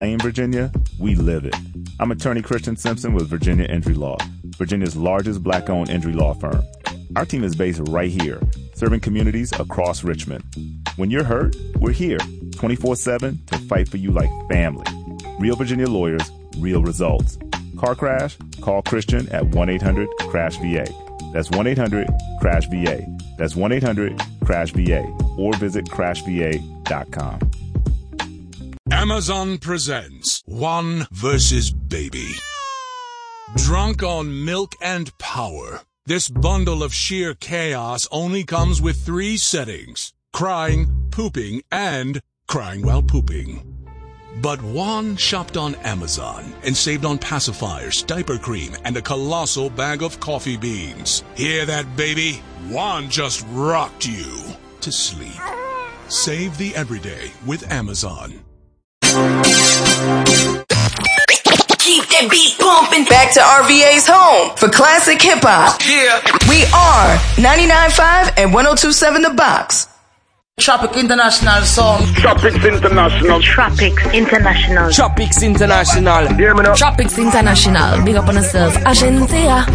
In Virginia, we live it. I'm attorney Christian Simpson with Virginia Injury Law, Virginia's largest black-owned injury law firm. Our team is based right here, serving communities across Richmond. When you're hurt, we're here 24/7 to fight for you like family. Real Virginia lawyers, real results. Car crash? Call Christian at 1-800-CRASH-VA. That's 1-800-CRASH-VA. That's 1-800-CRASH-VA. Or visit crashva.com. Amazon presents One vs. Baby. Drunk on milk and power, this bundle of sheer chaos only comes with 3 settings: crying, pooping, and crying while pooping. But Juan shopped on Amazon and saved on pacifiers, diaper cream, and a colossal bag of coffee beans. Hear that, baby? Juan just rocked you to sleep. Save the everyday with Amazon. Keep that beat pumping. Back to RVA's home for classic hip hop. Yeah. We are 99.5 and 102.7 The Box. Tropic International song. Tropics International. Tropics International. Tropics International. Hear me now. Tropics International. Big up on yourself. Agencia.